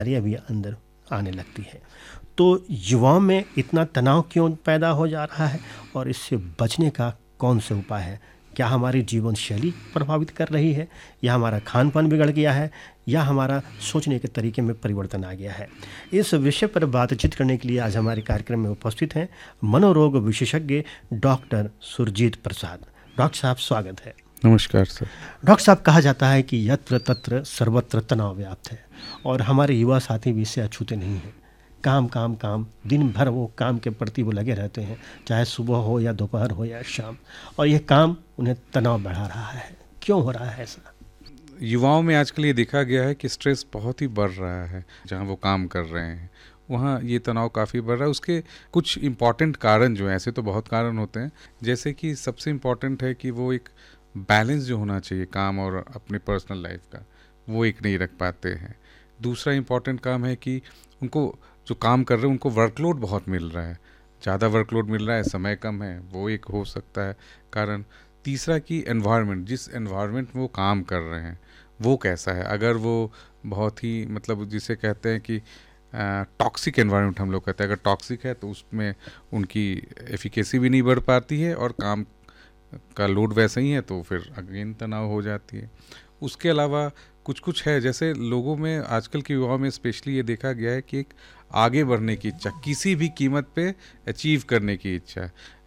भी अंदर आने लगती है। तो युवाओं में इतना तनाव क्यों पैदा हो जा रहा है और इससे बचने का कौन सा उपाय है? क्या हमारी जीवन शैली प्रभावित कर रही है, या हमारा खान पान बिगड़ गया है, या हमारा सोचने के तरीके में परिवर्तन आ गया है? इस विषय पर बातचीत करने के लिए आज हमारे कार्यक्रम में उपस्थित हैं मनोरोग विशेषज्ञ डॉक्टर सुरजीत प्रसाद। डॉक्टर साहब, स्वागत है। नमस्कार सर। डॉक्टर साहब, कहा जाता है कि यत्र तत्र सर्वत्र तनाव व्याप्त है, और हमारे युवा साथी भी इससे अछूते नहीं हैं। काम काम काम, दिन भर वो काम के प्रति वो लगे रहते हैं, चाहे सुबह हो या दोपहर हो या शाम, और यह काम उन्हें तनाव बढ़ा रहा है। क्यों हो रहा है ऐसा? युवाओं में आजकल ये देखा गया है कि स्ट्रेस बहुत ही बढ़ रहा है। जहाँ वो काम कर रहे हैं वहाँ ये तनाव काफ़ी बढ़ रहा है। उसके कुछ इम्पॉर्टेंट कारण जो हैं, ऐसे तो बहुत कारण होते हैं, जैसे कि सबसे इम्पॉर्टेंट है कि वो एक बैलेंस जो होना चाहिए काम और अपने पर्सनल लाइफ का, वो एक नहीं रख पाते हैं। दूसरा इम्पॉर्टेंट काम है कि उनको जो काम कर रहे हैं उनको वर्कलोड बहुत मिल रहा है, ज़्यादा वर्कलोड मिल रहा है, समय कम है, वो एक हो सकता है कारण। तीसरा कि एनवायरनमेंट, जिस एनवायरनमेंट में वो काम कर रहे हैं वो कैसा है। अगर वो बहुत ही मतलब जिसे कहते हैं कि टॉक्सिक एनवायरनमेंट हम लोग कहते हैं, अगर टॉक्सिक है तो उसमें उनकी एफिकेसी भी नहीं बढ़ पाती है और काम का लोड वैसा ही है तो फिर अगेन तनाव हो जाती है। उसके अलावा कुछ कुछ है, जैसे लोगों में आजकल के युवाओं में स्पेशली ये देखा गया है कि एक आगे बढ़ने की इच्छा, किसी भी कीमत पे अचीव करने की इच्छा।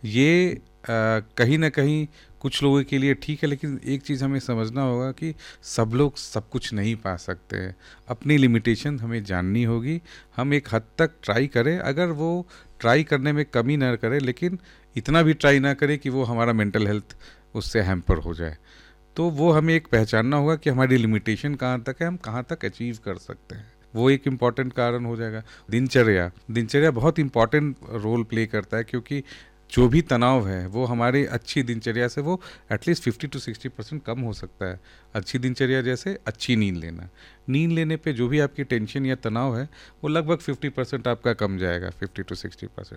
ये कहीं ना कहीं कुछ लोगों के लिए ठीक है, लेकिन एक चीज़ हमें समझना होगा कि सब लोग सब कुछ नहीं पा सकते हैं। अपनी लिमिटेशन हमें जाननी होगी। हम एक हद तक ट्राई करें, अगर वो ट्राई करने में कमी ना करे, लेकिन इतना भी ट्राई ना करे कि वो हमारा मेंटल हेल्थ उससे हैम्पर हो जाए। तो वो हमें एक पहचानना होगा कि हमारी लिमिटेशन कहाँ तक है, हम कहाँ तक अचीव कर सकते हैं। वो एक इम्पॉर्टेंट कारण हो जाएगा। दिनचर्या बहुत इम्पॉर्टेंट रोल प्ले करता है, क्योंकि जो भी तनाव है वो हमारी अच्छी दिनचर्या से वो एटलीस्ट 50 to 60% कम हो सकता है। अच्छी दिनचर्या जैसे अच्छी नींद लेने पे जो भी आपकी टेंशन या तनाव है वो लगभग 50% आपका कम जाएगा, 50 to 60%।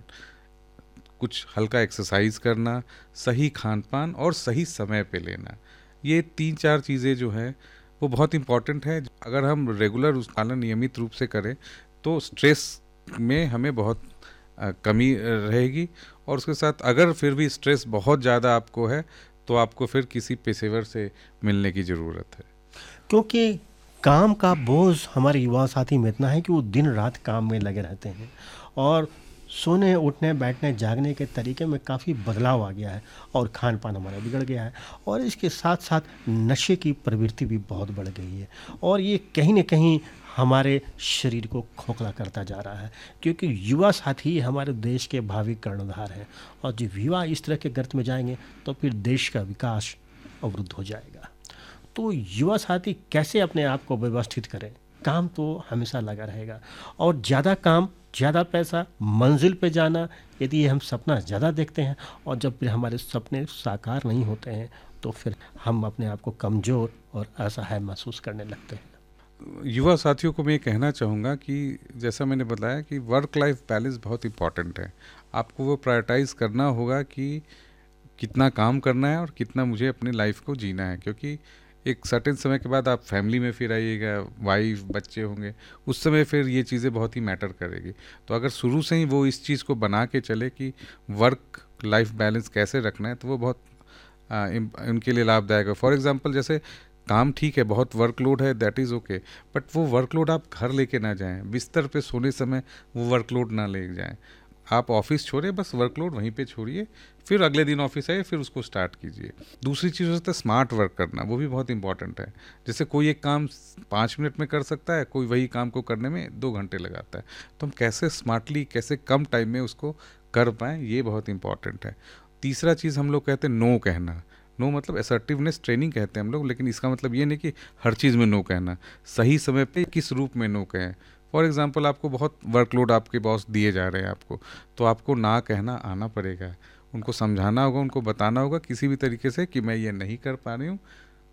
कुछ हल्का एक्सरसाइज करना, सही खान पान और सही समय पे लेना, ये 3-4 चीज़ें जो हैं वो बहुत इम्पॉर्टेंट है। अगर हम रेगुलर उस पालन नियमित रूप से करें तो स्ट्रेस में हमें बहुत कमी रहेगी। और उसके साथ अगर फिर भी स्ट्रेस बहुत ज़्यादा आपको है तो आपको फिर किसी पेशेवर से मिलने की ज़रूरत है। क्योंकि काम का बोझ हमारे युवा साथी में इतना है कि वो दिन रात काम में लगे रहते हैं, और सोने उठने बैठने जागने के तरीके में काफ़ी बदलाव आ गया है, और खान पान हमारा बिगड़ गया है, और इसके साथ साथ नशे की प्रवृत्ति भी बहुत बढ़ गई है, और ये कहीं न कहीं हमारे शरीर को खोखला करता जा रहा है। क्योंकि युवा साथी ही हमारे देश के भावी कर्णधार हैं, और जब युवा इस तरह के गर्त में जाएंगे तो फिर देश का विकास अवरुद्ध हो जाएगा। तो युवा साथी कैसे अपने आप को व्यवस्थित करें? काम तो हमेशा लगा रहेगा, और ज़्यादा काम ज़्यादा पैसा, मंजिल पे जाना, यदि हम सपना ज़्यादा देखते हैं और जब फिर हमारे सपने साकार नहीं होते हैं तो फिर हम अपने आप को कमज़ोर और असहाय महसूस करने लगते हैं। युवा साथियों को मैं ये कहना चाहूँगा कि जैसा मैंने बताया कि वर्क लाइफ बैलेंस बहुत इम्पॉर्टेंट है। आपको वो प्रायोरिटाइज़ करना होगा कि कितना काम करना है और कितना मुझे अपनी लाइफ को जीना है, क्योंकि एक सर्टेन समय के बाद आप फैमिली में फिर आइएगा, वाइफ बच्चे होंगे, उस समय फिर ये चीज़ें बहुत ही मैटर करेगी। तो अगर शुरू से ही वो इस चीज़ को बना के चले कि वर्क लाइफ बैलेंस कैसे रखना है, तो वो बहुत उनके लिए लाभदायक है। फॉर एग्जांपल, जैसे काम ठीक है, बहुत वर्कलोड है, दैट इज़ ओके, बट वो वर्कलोड आप घर लेके ना जाएं, बिस्तर पे सोने समय वो वर्कलोड ना ले जाएं। आप ऑफिस छोड़े, बस वर्कलोड वहीं पे छोड़िए, फिर अगले दिन ऑफिस आए, फिर उसको स्टार्ट कीजिए। दूसरी चीज़ होता है स्मार्ट वर्क करना, वो भी बहुत इंपॉर्टेंट है। जैसे कोई एक काम 5 मिनट में कर सकता है, कोई वही काम को करने में 2 घंटे लगाता है। तो हम कैसे स्मार्टली, कैसे कम टाइम में उसको कर पाएँ, ये बहुत इंपॉर्टेंट है। तीसरा चीज़ हम लोग कहते हैं नो कहना। नो मतलब असर्टिवनेस ट्रेनिंग कहते हैं हम लोग, लेकिन इसका मतलब ये नहीं कि हर चीज़ में नो कहना। सही समय पे किस रूप में नो कहें। फॉर एग्जांपल, आपको बहुत वर्कलोड आपके बॉस दिए जा रहे हैं आपको, तो आपको ना कहना आना पड़ेगा। उनको समझाना होगा, उनको बताना होगा किसी भी तरीके से कि मैं ये नहीं कर पा रही हूँ,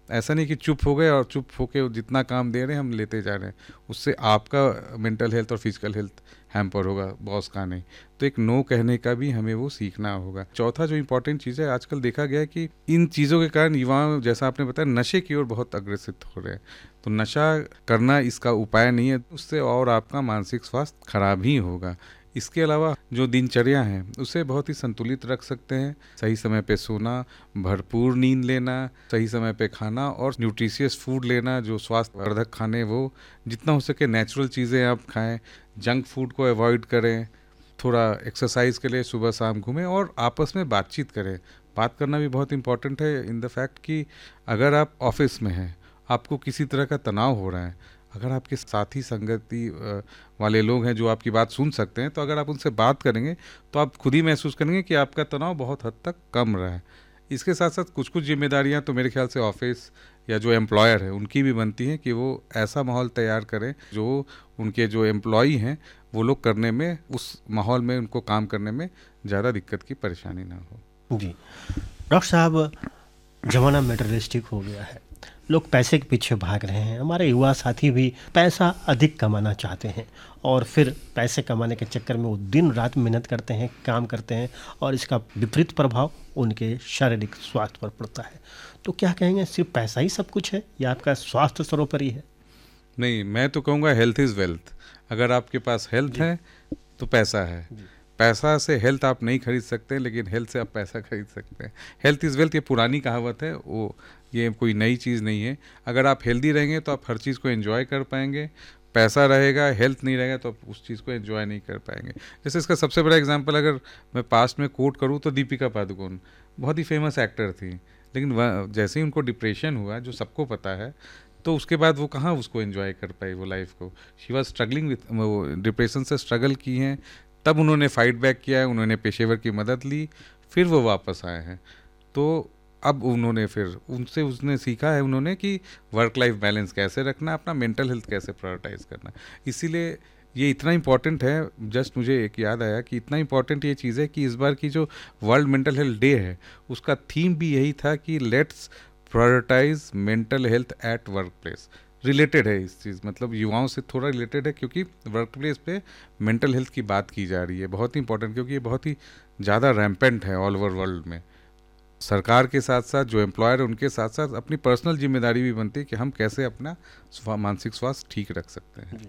ऐसा नहीं कि चुप हो गए और चुप होके जितना काम दे रहे हैं हम लेते जा रहे हैं, उससे आपका मेंटल हेल्थ और फिजिकल हेल्थ हैम्पर होगा, बॉस का नहीं। तो एक नो कहने का भी हमें वो सीखना होगा। चौथा जो इम्पोर्टेंट चीज़ है, आजकल देखा गया है कि इन चीज़ों के कारण युवा, जैसा आपने बताया, नशे की ओर बहुत अग्रसित हो रहे हैं। तो नशा करना इसका उपाय नहीं है, उससे और आपका मानसिक स्वास्थ्य खराब ही होगा। इसके अलावा जो दिनचर्या है उसे बहुत ही संतुलित रख सकते हैं। सही समय पे सोना, भरपूर नींद लेना, सही समय पे खाना और न्यूट्रिशियस फूड लेना, जो स्वास्थ्यवर्धक खाने वो जितना हो सके नेचुरल चीज़ें आप खाएं, जंक फूड को अवॉइड करें, थोड़ा एक्सरसाइज के लिए सुबह शाम घूमें और आपस में बातचीत करें। बात करना भी बहुत इंपॉर्टेंट है इन द फैक्ट कि अगर आप ऑफिस में हैं, आपको किसी तरह का तनाव हो रहा है, अगर आपके साथी संगति वाले लोग हैं जो आपकी बात सुन सकते हैं, तो अगर आप उनसे बात करेंगे तो आप खुद ही महसूस करेंगे कि आपका तनाव बहुत हद तक कम रहा है। इसके साथ साथ कुछ कुछ जिम्मेदारियां तो मेरे ख्याल से ऑफिस या जो एम्प्लॉयर है उनकी भी बनती हैं कि वो ऐसा माहौल तैयार करें जो उनके जो एम्प्लॉई हैं वो लोग करने में, उस माहौल में उनको काम करने में ज़्यादा दिक्कत की परेशानी ना हो। जी डॉक्टर साहब, ज़माना मटेरियलिस्टिक हो गया है, लोग पैसे के पीछे भाग रहे हैं। हमारे युवा साथी भी पैसा अधिक कमाना चाहते हैं और फिर पैसे कमाने के चक्कर में वो दिन रात मेहनत करते हैं, काम करते हैं और इसका विपरीत प्रभाव उनके शारीरिक स्वास्थ्य पर पड़ता है। तो क्या कहेंगे, सिर्फ पैसा ही सब कुछ है या आपका स्वास्थ्य सर्वोपरि है? नहीं, मैं तो कहूँगा हेल्थ इज़ वेल्थ। अगर आपके पास हेल्थ है तो पैसा है। पैसा से हेल्थ आप नहीं खरीद सकते, लेकिन हेल्थ से आप पैसा खरीद सकते हैं। हेल्थ इज़ वेल्थ, ये पुरानी कहावत है, वो ये कोई नई चीज़ नहीं है। अगर आप हेल्दी रहेंगे तो आप हर चीज़ को एंजॉय कर पाएंगे। पैसा रहेगा, हेल्थ नहीं रहेगा तो आप उस चीज़ को एंजॉय नहीं कर पाएंगे। जैसे इसका सबसे बड़ा एग्जांपल अगर मैं पास्ट में कोट करूँ तो दीपिका पादुकोण बहुत ही फेमस एक्टर थी, लेकिन जैसे ही उनको डिप्रेशन हुआ, जो सबको पता है, तो उसके बाद वो कहाँ उसको एंजॉय कर पाई वो लाइफ को। शी वॉज स्ट्रगलिंग विथ, वो डिप्रेशन से स्ट्रगल की हैं, तब उन्होंने फाइट बैक किया है, उन्होंने पेशेवर की मदद ली, फिर वो वापस आए हैं। तो अब उन्होंने फिर उनसे उसने सीखा है उन्होंने कि वर्क लाइफ बैलेंस कैसे रखना, अपना मेंटल हेल्थ कैसे प्रायोरिटाइज करना। इसीलिए ये इतना इम्पॉर्टेंट है। जस्ट मुझे एक याद आया कि इतना इम्पॉर्टेंट ये चीज़ है कि इस बार की जो वर्ल्ड मेंटल हेल्थ डे है उसका थीम भी यही था कि let's prioritise mental health at work place. Related है इस चीज़, मतलब युवाओं से थोड़ा रिलेटेड है, क्योंकि वर्क प्लेस पे मेंटल हेल्थ की बात की जा रही है। बहुत ही इंपॉर्टेंट, क्योंकि ये बहुत ही ज़्यादा रैम्पेंट है ऑल ओवर वर्ल्ड में। सरकार के साथ साथ जो एम्प्लॉयर है उनके साथ साथ अपनी पर्सनल जिम्मेदारी भी बनती है कि हम कैसे अपना मानसिक स्वास्थ्य ठीक रख सकते हैं।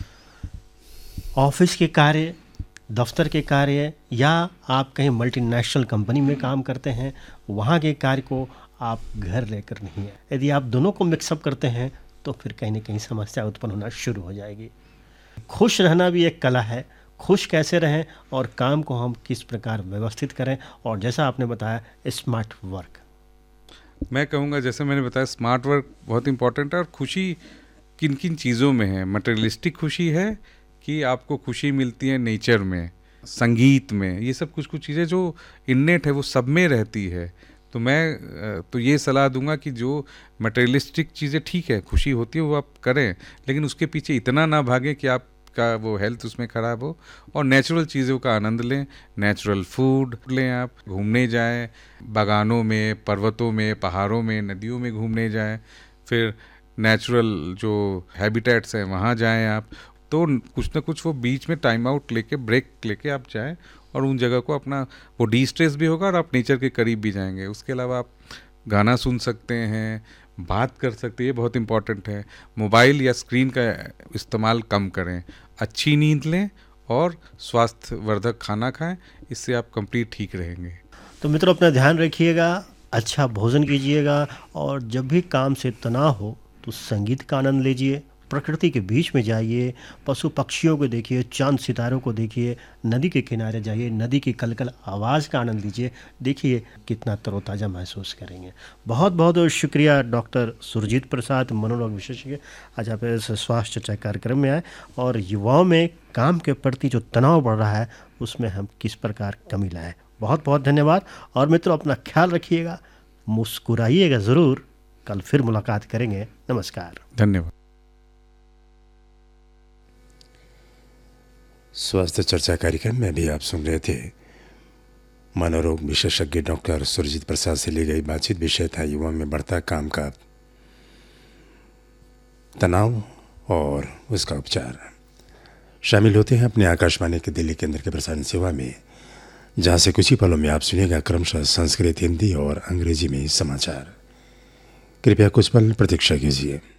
ऑफिस के कार्य, दफ्तर के कार्य, या आप कहीं मल्टीनेशनल कंपनी में काम करते हैं, वहाँ के कार्य को आप घर लेकर नहीं है। यदि आप दोनों को मिक्सअप करते हैं तो फिर कहीं ना कहीं समस्या उत्पन्न होना शुरू हो जाएगी। खुश रहना भी एक कला है। खुश कैसे रहें और काम को हम किस प्रकार व्यवस्थित करें, और जैसा आपने बताया स्मार्ट वर्क। मैं कहूँगा, जैसे मैंने बताया, स्मार्ट वर्क बहुत इंपॉर्टेंट है। और खुशी किन किन चीज़ों में है? मटेरियलिस्टिक खुशी है कि आपको खुशी मिलती है नेचर में, संगीत में, ये सब कुछ कुछ चीज़ें जो इन्नेट है वो सब में रहती है। तो मैं तो ये सलाह दूंगा कि जो मटेरियलिस्टिक चीज़ें ठीक है, खुशी होती है वो आप करें, लेकिन उसके पीछे इतना ना भागें कि आपका वो हेल्थ उसमें ख़राब हो। और नेचुरल चीज़ों का आनंद लें, नेचुरल फूड लें, आप घूमने जाएं, बागानों में, पर्वतों में, पहाड़ों में, नदियों में घूमने जाएं, फिर नेचुरल जो हैबिटेट्स हैं वहाँ जाएं आप। तो कुछ ना कुछ वो बीच में टाइम आउट लेके, ब्रेक लेके आप जाएं और उन जगह को अपना वो डी स्ट्रेस भी होगा और आप नेचर के करीब भी जाएंगे। उसके अलावा आप गाना सुन सकते हैं, बात कर सकते हैं, ये बहुत इंपॉर्टेंट है। मोबाइल या स्क्रीन का इस्तेमाल कम करें, अच्छी नींद लें और स्वास्थ्यवर्धक खाना खाएं, इससे आप कंप्लीट ठीक रहेंगे। तो मित्रों, अपना ध्यान रखिएगा, अच्छा भोजन कीजिएगा, और जब भी काम से तनाव हो तो संगीत का आनंद लीजिए, प्रकृति के बीच में जाइए, पशु पक्षियों को देखिए, चांद सितारों को देखिए, नदी के किनारे जाइए, नदी की कलकल आवाज़ का आनंद लीजिए। देखिए कितना तरोताज़ा महसूस करेंगे। बहुत बहुत शुक्रिया डॉक्टर सुरजीत प्रसाद, मनोरोग विशेषज्ञ, आज आप इस स्वास्थ्य चर्चा कार्यक्रम में आए और युवाओं में काम के प्रति जो तनाव बढ़ रहा है उसमें हम किस प्रकार कमी लाएँ। बहुत बहुत धन्यवाद। और मित्रों, अपना ख्याल रखिएगा, मुस्कुराइएगा ज़रूर। कल फिर मुलाकात करेंगे। नमस्कार। धन्यवाद। स्वास्थ्य चर्चा कार्यक्रम में भी आप सुन रहे थे मनोरोग विशेषज्ञ डॉक्टर सुरजीत प्रसाद से ली गई बातचीत। विषय था युवा में बढ़ता काम का तनाव और उसका उपचार। शामिल होते हैं अपने आकाशवाणी के दिल्ली केंद्र के प्रसारण सेवा में, जहां से कुछ ही पलों में आप सुनिएगा क्रमशः संस्कृत, हिंदी और अंग्रेजी में समाचार। कृपया कुछ पल प्रतीक्षा कीजिए।